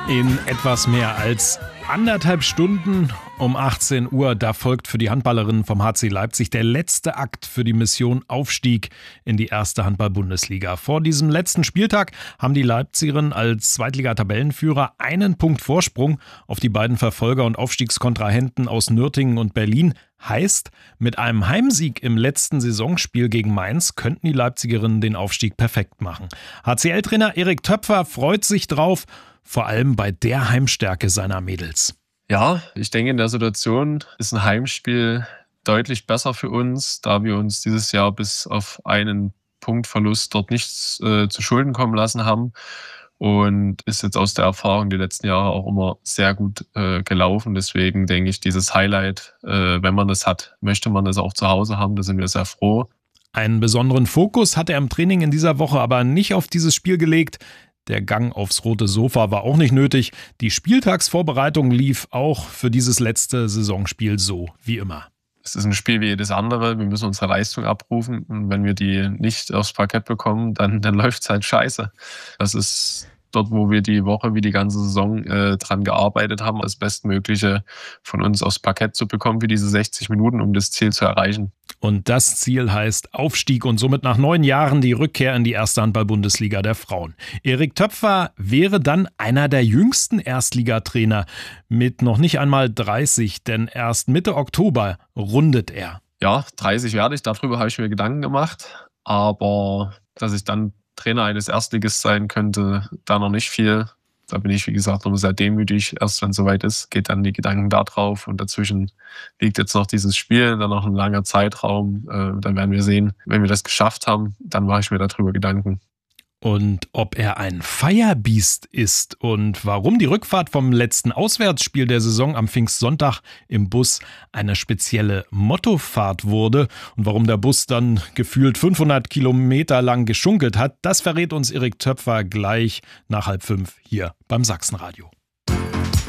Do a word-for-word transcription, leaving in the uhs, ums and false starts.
In etwas mehr als anderthalb Stunden um achtzehn Uhr, da folgt für die Handballerinnen vom H C Leipzig der letzte Akt für die Mission Aufstieg in die erste Handball-Bundesliga. Vor diesem letzten Spieltag haben die Leipzigerinnen als Zweitliga-Tabellenführer einen Punkt Vorsprung auf die beiden Verfolger und Aufstiegskontrahenten aus Nürtingen und Berlin. Heißt, mit einem Heimsieg im letzten Saisonspiel gegen Mainz könnten die Leipzigerinnen den Aufstieg perfekt machen. H C L-Trainer Erik Töpfer freut sich drauf, vor allem bei der Heimstärke seiner Mädels. Ja, ich denke, in der Situation ist ein Heimspiel deutlich besser für uns, da wir uns dieses Jahr bis auf einen Punktverlust dort nichts äh, zu Schulden kommen lassen haben. Und ist jetzt aus der Erfahrung die letzten Jahre auch immer sehr gut äh, gelaufen. Deswegen denke ich, dieses Highlight, äh, wenn man das hat, möchte man das auch zu Hause haben. Da sind wir sehr froh. Einen besonderen Fokus hat er im Training in dieser Woche aber nicht auf dieses Spiel gelegt. Der Gang aufs rote Sofa war auch nicht nötig. Die Spieltagsvorbereitung lief auch für dieses letzte Saisonspiel so wie immer. Es ist ein Spiel wie jedes andere. Wir müssen unsere Leistung abrufen. Und wenn wir die nicht aufs Parkett bekommen, dann, dann läuft es halt scheiße. Das ist dort, wo wir die Woche wie die ganze Saison äh, dran gearbeitet haben, das Bestmögliche von uns aufs Parkett zu bekommen für diese sechzig Minuten, um das Ziel zu erreichen. Und das Ziel heißt Aufstieg und somit nach neun Jahren die Rückkehr in die erste Handball-Bundesliga der Frauen. Erik Töpfer wäre dann einer der jüngsten Erstligatrainer mit noch nicht einmal dreißig, denn erst Mitte Oktober rundet er. Ja, dreißig werde ich, darüber habe ich mir Gedanken gemacht, aber dass ich dann Trainer eines Erstligisten sein könnte, da noch nicht viel. Da bin ich, wie gesagt, noch sehr demütig. Erst wenn es soweit ist, geht dann die Gedanken da drauf. Und dazwischen liegt jetzt noch dieses Spiel, dann noch ein langer Zeitraum. Äh, dann werden wir sehen, wenn wir das geschafft haben, dann mache ich mir darüber Gedanken. Und ob er ein Firebeast ist und warum die Rückfahrt vom letzten Auswärtsspiel der Saison am Pfingstsonntag im Bus eine spezielle Mottofahrt wurde und warum der Bus dann gefühlt fünfhundert Kilometer lang geschunkelt hat, das verrät uns Erik Töpfer gleich nach halb fünf hier beim Sachsenradio.